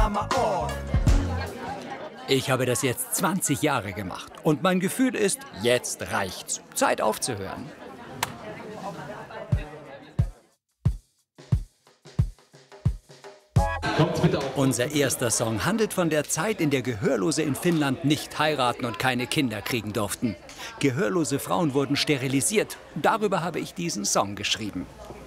Ich habe das jetzt 20 Jahre gemacht und mein Gefühl ist, jetzt reicht's. Zeit aufzuhören. Unser erster Song handelt von der Zeit, in der Gehörlose in Finnland nicht heiraten und keine Kinder kriegen durften. Gehörlose Frauen wurden sterilisiert. Darüber habe ich diesen Song geschrieben.